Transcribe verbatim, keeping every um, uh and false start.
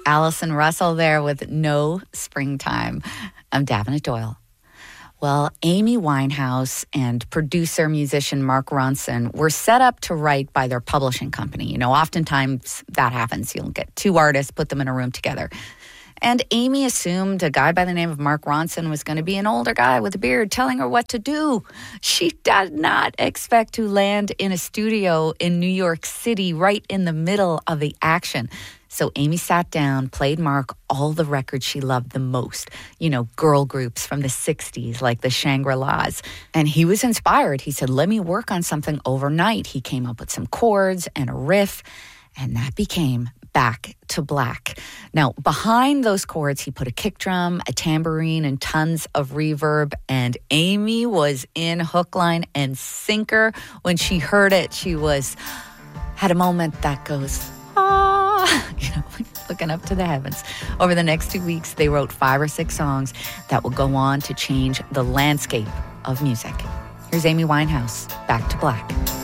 Allison Russell there with No Springtime. I'm Davenant Doyle. Well, Amy Winehouse and producer, musician Mark Ronson were set up to write by their publishing company. You know, oftentimes that happens. You'll get two artists, put them in a room together. And Amy assumed a guy by the name of Mark Ronson was going to be an older guy with a beard telling her what to do. She did not expect to land in a studio in New York City right in the middle of the action. So Amy sat down, played Mark all the records she loved the most. You know, girl groups from the sixties like the Shangri-Las. And he was inspired. He said, let me work on something overnight. He came up with some chords and a riff, and that became Back to Black. Now, behind those chords, he put a kick drum, a tambourine, and tons of reverb. And Amy was in hook, line, and sinker. When she heard it, she was, had a moment that goes, ah, you know, looking up to the heavens. Over the next two weeks, they wrote five or six songs that will go on to change the landscape of music. Here's Amy Winehouse, Back to Black.